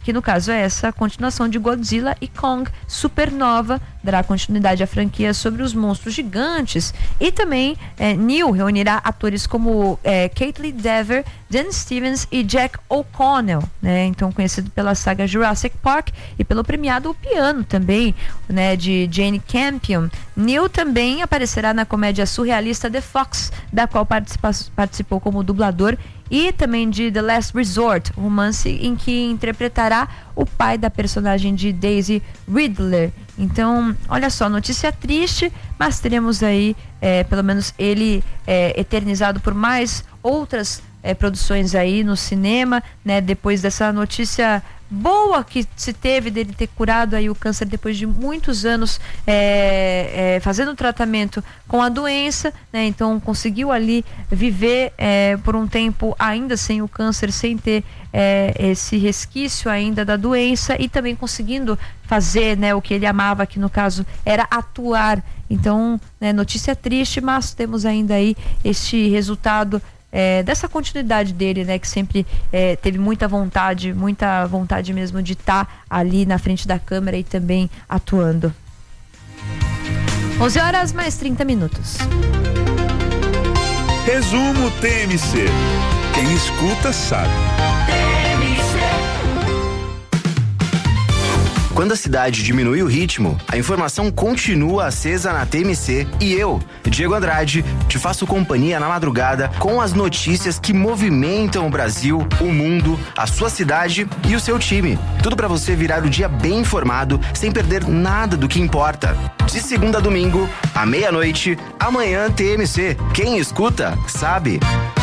que no caso é essa continuação de Godzilla e Kong Supernova, dará continuidade à franquia sobre os monstros gigantes. E também New reunirá atores como Caitlin Dever, Dan Stevens e Jack O'Connell, né? Então conhecido pela saga Jurassic Park e pelo premiado O Piano também, né? De Jane Campion. New também aparecerá na comédia surrealista The Fox, da qual participou como dublador, e também de The Last Resort, romance em que interpretará o pai da personagem de Daisy Ridley. Então, olha só, notícia triste, mas teremos aí, pelo menos ele eternizado por mais outras produções aí no cinema, né? Depois dessa notícia boa que se teve dele ter curado aí o câncer depois de muitos anos fazendo tratamento com a doença, né? Então conseguiu ali viver por um tempo ainda sem o câncer, sem ter esse resquício ainda da doença, e também conseguindo fazer, né, o que ele amava, que no caso era atuar. Então, né, notícia triste, mas temos ainda aí este resultado dessa continuidade dele, né, que sempre teve muita vontade mesmo de estar ali na frente da câmera e também atuando. 11h mais 30 minutos. Resumo TMC. Quem escuta sabe. Quando a cidade diminui o ritmo, a informação continua acesa na TMC e eu, Diego Andrade, te faço companhia na madrugada com as notícias que movimentam o Brasil, o mundo, a sua cidade e o seu time. Tudo para você virar o dia bem informado, sem perder nada do que importa. De segunda a domingo, à meia-noite, amanhã TMC. Quem escuta, sabe.